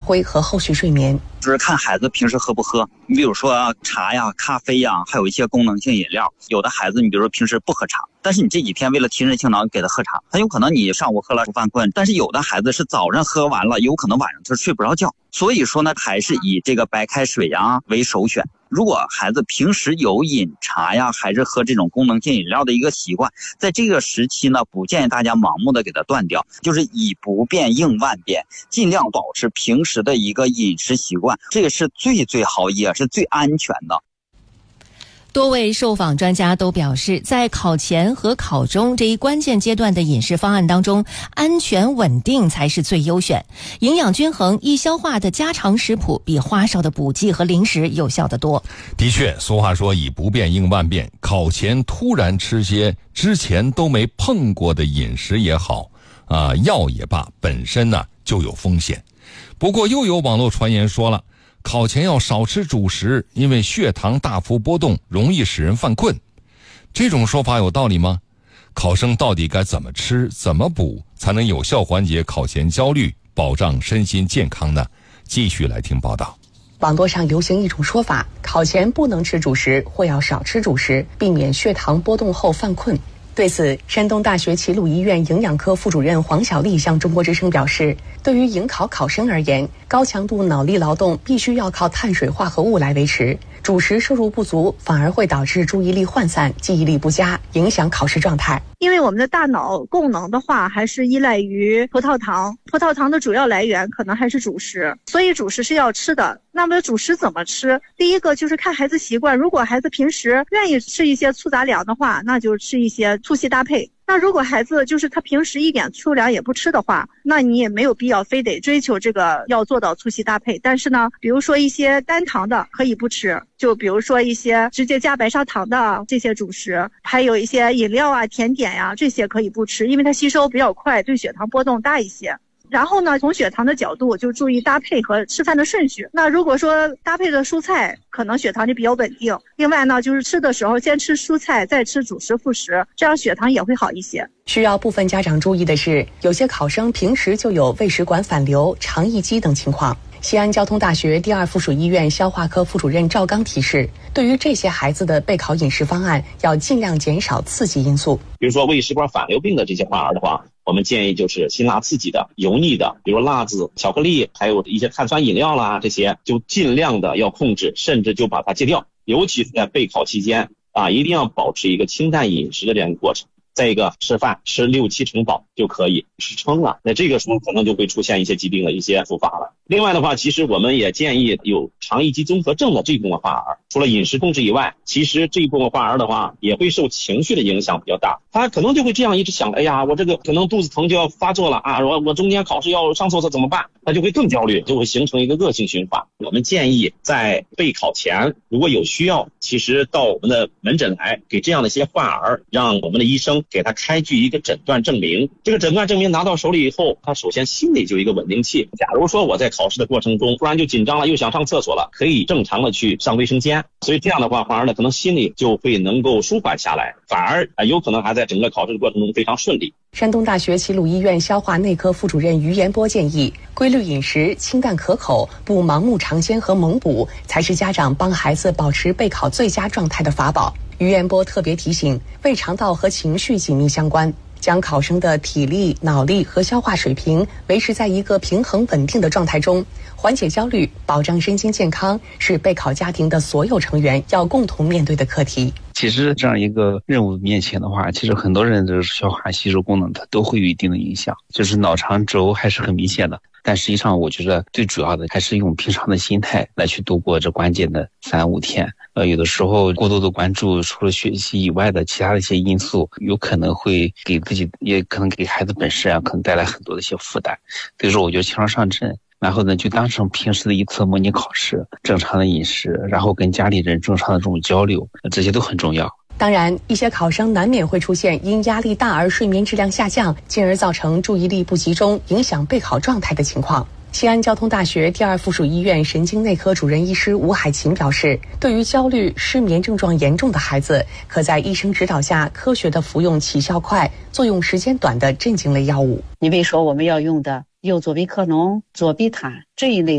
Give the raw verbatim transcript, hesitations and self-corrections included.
挥和后续睡眠。 就是看孩子平时喝不喝，你比如说茶呀、咖啡呀，还有一些功能性饮料。有的孩子你比如说平时不喝茶，但是你这几天为了提神醒脑给他喝茶，很有可能你上午喝了犯困，但是有的孩子是早上喝完了，有可能晚上他睡不着觉。所以说呢，还是以这个白开水呀为首选。如果孩子平时有饮茶呀，还是喝这种功能性饮料的一个习惯，在这个时期呢，不建议大家盲目的给它断掉，就是以不变应万变，尽量保持平时的一个饮食习惯，这个是最最好也是最安全的。 多位受访专家都表示，在考前和考中这一关键阶段的饮食方案当中，安全稳定才是最优选。营养均衡、易消化的家常食谱比花哨的补剂和零食有效得多。 的确，俗话说以不变应万变，考前突然吃些之前都没碰过的饮食也好啊，药也罢，本身呢就有风险。不过又有网络传言说了，考前要少吃主食，因为血糖大幅波动容易使人犯困。这种说法有道理吗？考生到底该怎么吃怎么补才能有效缓解考前焦虑，保障身心健康呢？继续来听报道。 网络上流行一种说法，考前不能吃主食，或要少吃主食，避免血糖波动后犯困。对此，山东大学齐鲁医院营养科副主任黄小丽向中国之声表示，对于迎考考生而言，高强度脑力劳动必须要靠碳水化合物来维持，主食摄入不足反而会导致注意力涣散、记忆力不佳，影响考试状态。 因为我们的大脑功能的话，还是依赖于葡萄糖，葡萄糖的主要来源可能还是主食，所以主食是要吃的。那么主食怎么吃？第一个就是看孩子习惯，如果孩子平时愿意吃一些粗杂粮的话，那就吃一些粗细搭配。那如果孩子就是他平时一点粗粮也不吃的话，那你也没有必要非得追求这个要做到粗细搭配。但是呢，比如说一些单糖的可以不吃，就比如说一些直接加白砂糖的这些主食，还有一些饮料啊、甜点呀、啊，这些可以不吃，因为它吸收比较快，对血糖波动大一些。然后呢，从血糖的角度就注意搭配和吃饭的顺序。那如果说搭配的蔬菜，可能血糖就比较稳定。另外呢，就是吃的时候先吃蔬菜，再吃主食副食，这样血糖也会好一些。 需要部分家长注意的是，有些考生平时就有胃食管反流、肠易激等情况。西安交通大学第二附属医院消化科副主任赵刚提示，对于这些孩子的备考饮食方案，要尽量减少刺激因素。 比如说胃食管反流病的这些患儿的话，我们建议就是辛辣刺激的、油腻的，比如辣子、巧克力，还有一些碳酸饮料啦，这些就尽量的要控制，甚至就把它戒掉。尤其是在备考期间啊，一定要保持一个清淡饮食的这样一个过程。再一个，吃饭吃六七成饱就可以，吃撑了，那这个时候可能就会出现一些疾病的一些复发了。另外的话，其实我们也建议有肠易激综合症的这部分患儿，除了饮食控制以外，其实这部分患儿的话也会受情绪的影响比较大，他可能就会这样一直想，哎呀，我这个可能肚子疼就要发作了啊，我我中间考试要上厕所怎么办？他就会更焦虑，就会形成一个恶性循环。我们建议在备考前，如果有需要，其实到我们的门诊来，给这样的一些患儿，让我们的医生给他开具一个诊断证明。这个诊断证明拿到手里以后，他首先心里就有一个稳定器。假如说我在考试的过程中突然就紧张了，又想上厕所了，可以正常的去上卫生间。所以这样的话，患儿呢可能心里就会能够舒缓下来，反而呃有可能还在整个考试的过程中非常顺利。 山东大学齐鲁医院消化内科副主任于延波建议，规律饮食、清淡可口，不盲目尝鲜和猛补，才是家长帮孩子保持备考最佳状态的法宝。于延波特别提醒，胃肠道和情绪紧密相关，将考生的体力、脑力和消化水平维持在一个平衡稳定的状态中，缓解焦虑，保障身心健康，是备考家庭的所有成员要共同面对的课题。 其实这样一个任务面前的话，其实很多人的消化吸收功能它都会有一定的影响，就是脑肠轴还是很明显的。但实际上我觉得最主要的还是用平常的心态来去度过这关键的三五天。呃，有的时候过多的关注除了学习以外的其他的一些因素，有可能会给自己，也可能给孩子本身啊，可能带来很多的一些负担。所以说我觉得轻装上阵，然后呢就当成平时的一次模拟考试，正常的饮食，然后跟家里人正常的这种交流，这些都很重要。 当然，一些考生难免会出现因压力大而睡眠质量下降，进而造成注意力不集中，影响备考状态的情况。西安交通大学第二附属医院神经内科主任医师吴海琴表示，对于焦虑、失眠症状严重的孩子，可在医生指导下科学的服用起效快、作用时间短的镇静类药物。 你比如说我们要用的右左必克隆、左必坦这一类